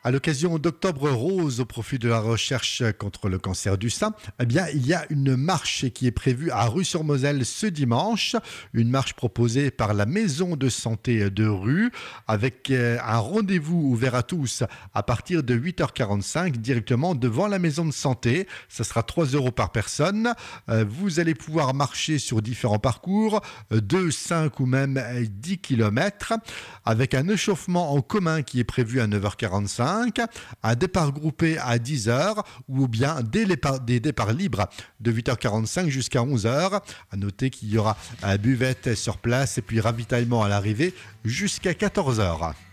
À l'occasion d'Octobre Rose au profit de la recherche contre le cancer du sein, eh bien, il y a une marche qui est prévue à Rue-sur-Moselle ce dimanche. Une marche proposée par la maison de santé de Rue avec un rendez-vous ouvert à tous à partir de 8h45 directement devant la maison de santé. Ça sera 3 € par personne. Vous allez pouvoir marcher sur différents parcours, 2, 5 ou même 10 km avec un échauffement en commun qui est prévu à 9h45. Un départ groupé à 10h ou bien des départs libres de 8h45 jusqu'à 11h. À noter qu'il y aura buvette sur place et puis ravitaillement à l'arrivée jusqu'à 14h.